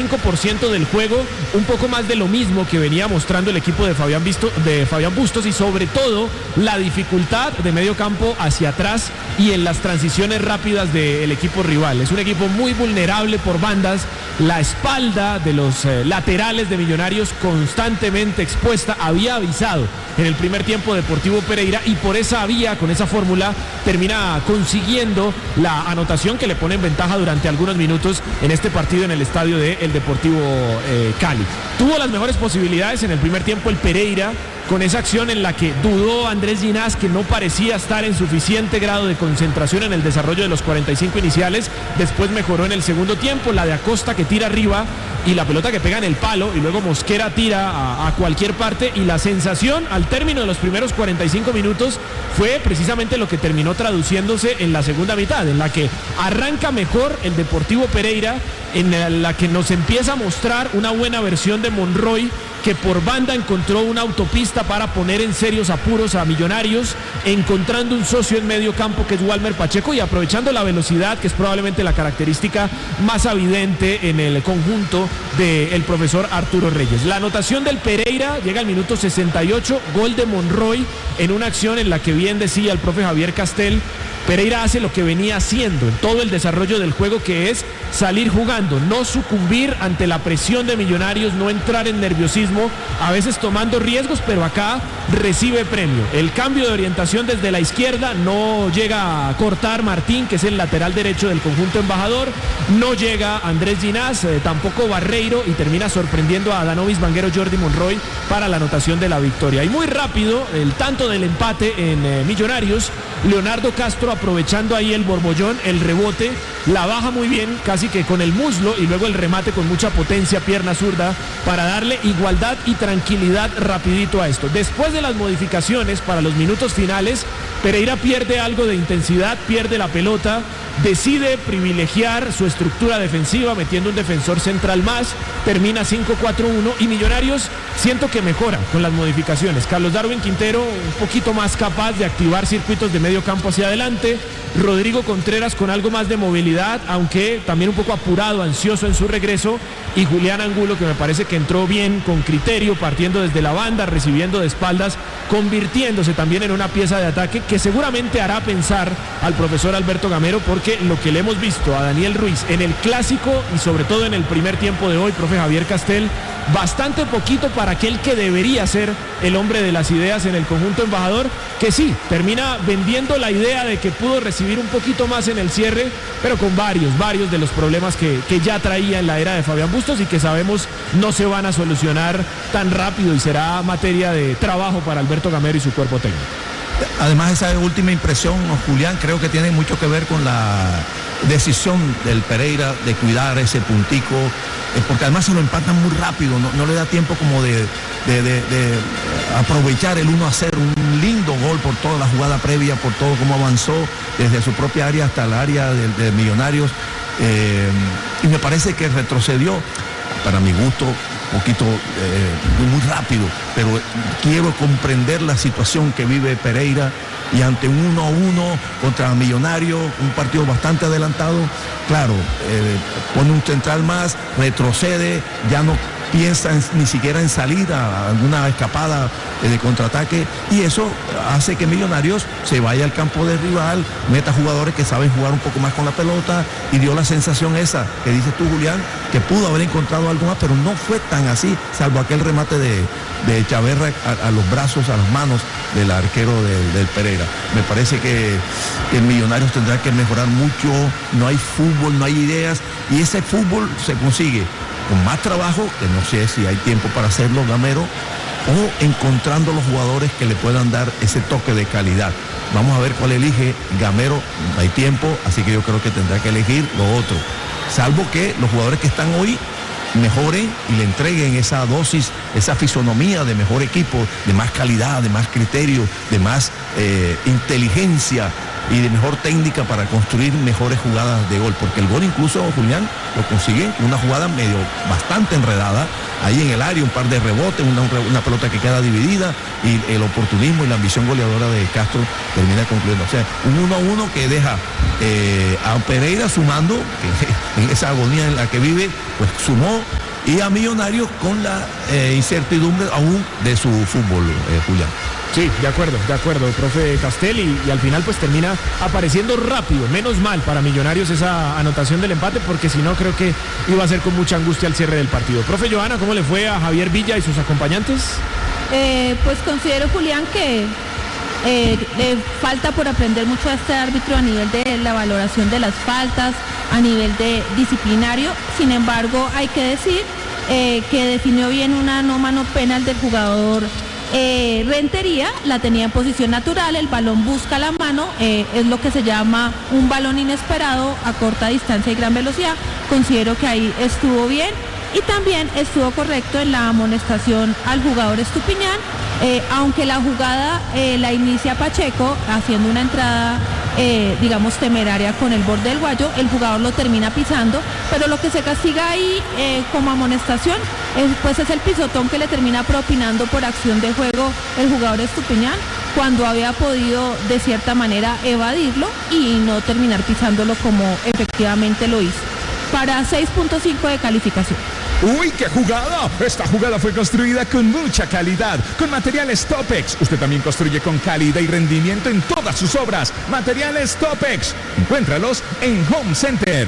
75% del juego, un poco más de lo mismo que venía mostrando el equipo de Fabián Bustos, y sobre todo la dificultad de medio campo hacia atrás y en las transiciones rápidas del equipo rival. Es un equipo muy vulnerable por bandas, la espalda de los laterales de Millonarios constantemente expuesta. Había avisado en el primer tiempo Deportivo Pereira y por esa vía, con esa fórmula, termina consiguiendo la anotación que le pone en ventaja durante algunos minutos en este partido en el estadio del Deportivo Cali. Tuvo las mejores posibilidades en el primer tiempo el Pereira, con esa acción en la que dudó Andrés Ginás, que no parecía estar en suficiente grado de concentración en el desarrollo de los 45 iniciales. Después mejoró en el segundo tiempo, la de Acosta que tira arriba y la pelota que pega en el palo, y luego Mosquera tira a cualquier parte, y la sensación al término de los primeros 45 minutos fue precisamente lo que terminó traduciéndose en la segunda mitad, en la que arranca mejor el Deportivo Pereira, en la que nos empieza a mostrar una buena versión de Monroy, que por banda encontró una autopista para poner en serios apuros a Millonarios, encontrando un socio en medio campo que es Walmer Pacheco y aprovechando la velocidad, que es probablemente la característica más evidente en el conjunto del profesor Arturo Reyes. La anotación del Pereira llega al minuto 68, gol de Monroy, en una acción en la que bien decía el profe Javier Castel, Pereira hace lo que venía haciendo en todo el desarrollo del juego, que es salir jugando, no sucumbir ante la presión de Millonarios, no entrar en nerviosismo, a veces tomando riesgos, pero acá recibe premio. El cambio de orientación desde la izquierda no llega a cortar Martín, que es el lateral derecho del conjunto embajador, no llega Andrés Ginás, tampoco Barreiro, y termina sorprendiendo a Danovis Vanguero Jordi Monroy para la anotación de la victoria. Y muy rápido, el tanto del empate en Millonarios, Leonardo Castro aprovechando ahí el borbollón, el rebote, la baja muy bien, casi que con el muslo, y luego el remate con mucha potencia, pierna zurda, para darle igualdad y tranquilidad rapidito a esto. Después de las modificaciones para los minutos finales, Pereira pierde algo de intensidad, pierde la pelota, decide privilegiar su estructura defensiva metiendo un defensor central más, termina 5-4-1 y Millonarios siento que mejora con las modificaciones. Carlos Darwin Quintero un poquito más capaz de activar circuitos de medio campo hacia adelante, Rodrigo Contreras con algo más de movilidad, aunque también un poco apurado, ansioso en su regreso, y Julián Angulo, que me parece que entró bien, con criterio, partiendo desde la banda, recibiendo de espaldas, convirtiéndose también en una pieza de ataque que seguramente hará pensar al profesor Alberto Gamero, porque lo que le hemos visto a Daniel Ruiz en el clásico y sobre todo en el primer tiempo de hoy, profe Javier Castel, bastante poquito para aquel que debería ser el hombre de las ideas en el conjunto embajador, que sí, termina vendiendo la idea de que pudo recibir un poquito más en el cierre, pero con varios de los problemas que ya traía en la era de Fabián Bustos y que sabemos no se van a solucionar tan rápido y será materia de trabajo para Alberto Gamero y su cuerpo técnico. Además, esa última impresión, Julián, creo que tiene mucho que ver con la decisión del Pereira de cuidar ese puntico, porque además se lo empatan muy rápido, no le da tiempo como de aprovechar el 1-0, un lindo gol por toda la jugada previa, por todo cómo avanzó desde su propia área hasta el área de Millonarios, y me parece que retrocedió, para mi gusto, un poquito muy rápido, pero quiero comprender la situación que vive Pereira, y ante un 1-1 contra Millonario, un partido bastante adelantado, claro, pone un central más, retrocede, ya no piensa ni siquiera en salir a alguna escapada de contraataque, y eso hace que Millonarios se vaya al campo de rival, meta jugadores que saben jugar un poco más con la pelota, y dio la sensación esa que dices tú, Julián, que pudo haber encontrado algo más, pero no fue tan así, salvo aquel remate de Chaverra a los brazos, a las manos del arquero del Pereira. Me parece que el Millonarios tendrá que mejorar mucho, no hay fútbol, no hay ideas, y ese fútbol se consigue con más trabajo, que no sé si hay tiempo para hacerlo, Gamero, o encontrando los jugadores que le puedan dar ese toque de calidad. Vamos a ver cuál elige Gamero, no hay tiempo, así que yo creo que tendrá que elegir lo otro, salvo que los jugadores que están hoy mejoren y le entreguen esa dosis, esa fisonomía de mejor equipo, de más calidad, de más criterio, de más inteligencia y de mejor técnica para construir mejores jugadas de gol, porque el gol incluso, Julián, lo consigue una jugada bastante enredada, ahí en el área, un par de rebotes, una pelota que queda dividida, y el oportunismo y la ambición goleadora de Castro termina concluyendo. O sea, un 1-1 que deja a Pereira sumando, que en esa agonía en la que vive, pues sumó, y a Millonarios con la incertidumbre aún de su fútbol, Julián. Sí, de acuerdo, profe Castel, y al final pues termina apareciendo rápido. Menos mal para Millonarios esa anotación del empate, porque si no creo que iba a ser con mucha angustia al cierre del partido. Profe Johanna, ¿cómo le fue a Javier Villa y sus acompañantes? Pues considero, Julián, que le falta por aprender mucho a este árbitro a nivel de la valoración de las faltas, a nivel de disciplinario. Sin embargo, hay que decir que definió bien una no mano penal del jugador Rentería, la tenía en posición natural, el balón busca la mano, es lo que se llama un balón inesperado a corta distancia y gran velocidad. Considero que ahí estuvo bien, y también estuvo correcto en la amonestación al jugador Estupiñán, aunque la jugada la inicia Pacheco haciendo una entrada digamos temeraria con el borde del guayo, el jugador lo termina pisando, pero lo que se castiga ahí como amonestación pues es el pisotón que le termina propinando por acción de juego el jugador Estupiñán, cuando había podido de cierta manera evadirlo y no terminar pisándolo como efectivamente lo hizo. Para 6.5 de calificación. ¡Uy, qué jugada! Esta jugada fue construida con mucha calidad, con materiales Topex. Usted también construye con calidad y rendimiento en todas sus obras. Materiales Topex. Encuéntralos en Home Center.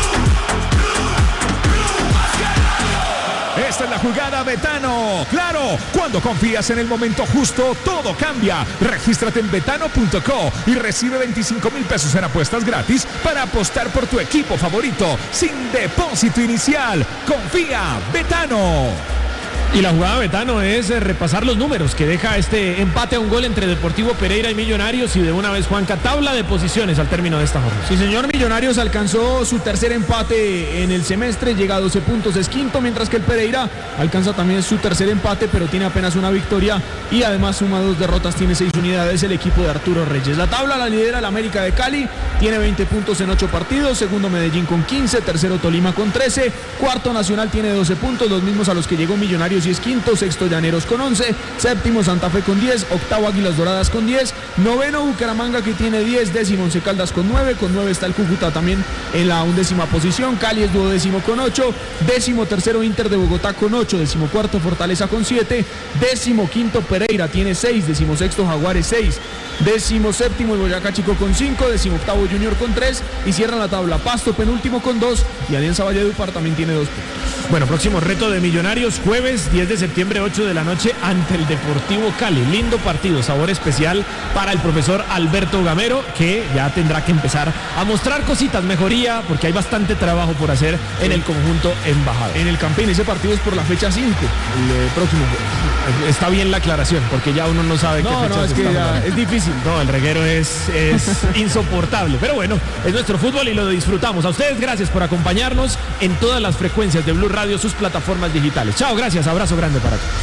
Esta es la jugada Betano. ¡Claro! Cuando confías en el momento justo, todo cambia. Regístrate en betano.co y recibe 25,000 pesos en apuestas gratis para apostar por tu equipo favorito sin depósito inicial. ¡Confía! ¡Betano! Y la jugada Betano es repasar los números que deja este empate a un gol entre Deportivo Pereira y Millonarios, y de una vez, Juanca, tabla de posiciones al término de esta jornada. Sí, señor, Millonarios alcanzó su tercer empate en el semestre, llega a 12 puntos, es quinto, mientras que el Pereira alcanza también su tercer empate, pero tiene apenas una victoria y además suma 2 derrotas, tiene 6 unidades el equipo de Arturo Reyes. La tabla la lidera el América de Cali, tiene 20 puntos en 8 partidos, segundo Medellín con 15, tercero Tolima con 13, cuarto Nacional tiene 12 puntos, los mismos a los que llegó Millonarios y es quinto, sexto Llaneros con 11, séptimo Santa Fe con 10, octavo Águilas Doradas con 10, noveno Bucaramanga que tiene 10, décimo Once Caldas con 9 está el Cúcuta también en la 11ª posición, Cali es duodécimo con 8, décimo tercero Inter de Bogotá con 8, décimo cuarto Fortaleza con 7, décimo quinto Pereira tiene 6, décimo sexto Jaguares 6, décimo séptimo el Boyacá Chico con 5, décimo octavo Junior con 3 y cierra la tabla Pasto penúltimo con 2 y Alianza Valledupar también tiene 2 puntos. Bueno, próximo reto de Millonarios, jueves 10 de septiembre, 8 de la noche, ante el Deportivo Cali. Lindo partido, sabor especial para el profesor Alberto Gamero, que ya tendrá que empezar a mostrar cositas, mejoría, porque hay bastante trabajo por hacer en el conjunto embajador. En el Campín, ese partido es por la fecha 5, el próximo jueves. Está bien la aclaración, porque ya uno no sabe qué fecha es que es difícil. No, el reguero es insoportable, pero bueno, es nuestro fútbol y lo disfrutamos. A ustedes, gracias por acompañarnos en todas las frecuencias de Blue Radio, sus plataformas digitales. Chao, gracias, abrazo grande para todos.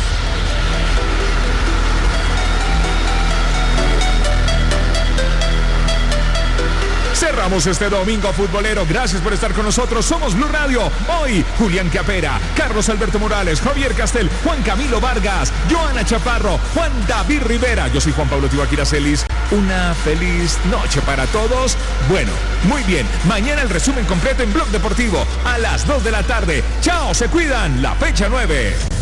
Cerramos este domingo futbolero. Gracias por estar con nosotros. Somos Blue Radio. Hoy, Julián Capera, Carlos Alberto Morales, Javier Castel, Juan Camilo Vargas, Johanna Chaparro, Juan David Rivera. Yo soy Juan Pablo Tibaquira Celis. Una feliz noche para todos. Bueno, muy bien. Mañana el resumen completo en Blog Deportivo a las 2 de la tarde. Chao, se cuidan. La fecha 9.